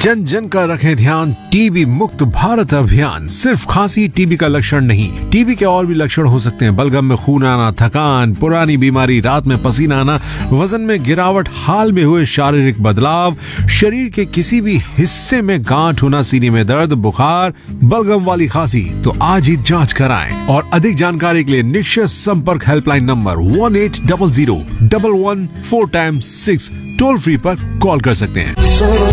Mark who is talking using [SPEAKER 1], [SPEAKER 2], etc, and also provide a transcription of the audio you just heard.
[SPEAKER 1] जन जन का रखें ध्यान, टीबी मुक्त भारत अभियान। सिर्फ खांसी टीबी का लक्षण नहीं, टीबी के और भी लक्षण हो सकते हैं। बलगम में खून आना, थकान, पुरानी बीमारी, रात में पसीना आना, वजन में गिरावट, हाल में हुए शारीरिक बदलाव, शरीर के किसी भी हिस्से में गांठ होना, सीने में दर्द, बुखार, बलगम वाली खांसी, तो आज ही जांच कराएं। और अधिक जानकारी के लिए निश्चित संपर्क हेल्पलाइन नंबर 1800 11 4 6 टोल फ्री पर कॉल कर सकते हैं।